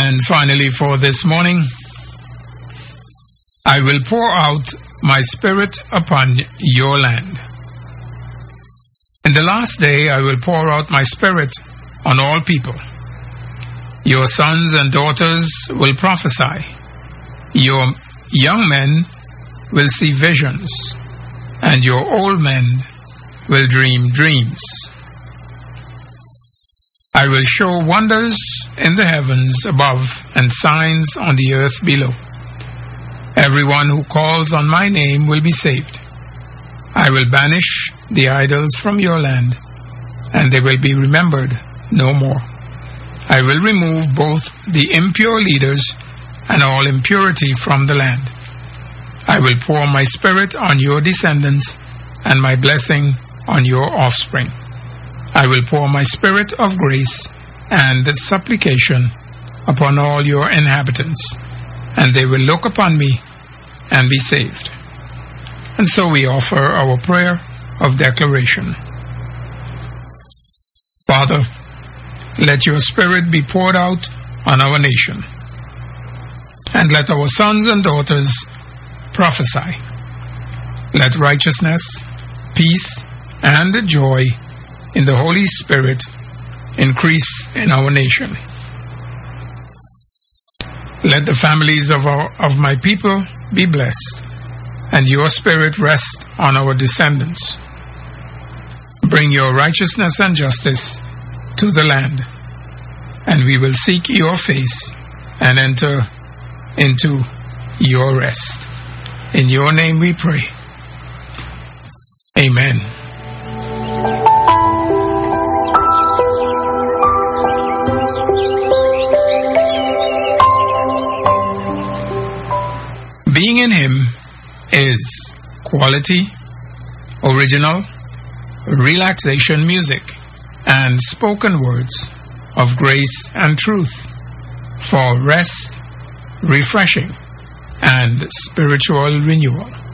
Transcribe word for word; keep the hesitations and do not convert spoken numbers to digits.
And finally, for this morning, I will pour out my Spirit upon your land. In the last day, I will pour out my Spirit on all people. Your sons and daughters will prophesy. Your young men will see visions, and your old men will dream dreams. I will show wonders in the heavens above and signs on the earth below. Everyone who calls on my name will be saved. I will banish the idols from your land, and they will be remembered no more. I will remove both the impure leaders and all impurity from the land. I will pour my Spirit on your descendants and my blessing on your offspring. I will pour my Spirit of grace and supplication upon all your inhabitants, and they will look upon me and be saved. And so we offer our prayer of declaration. Father, let your Spirit be poured out on our nation, and let our sons and daughters prophesy. Let righteousness, peace, and joy in the Holy Spirit increase in our nation. Let the families of our, of my people be blessed, and your Spirit rest on our descendants. Bring your righteousness and justice to the land, and we will seek your face and enter into your rest. In your name we pray. Amen. Being in Him is quality, original, relaxation music, and spoken words of grace and truth for rest, refreshing, and spiritual renewal.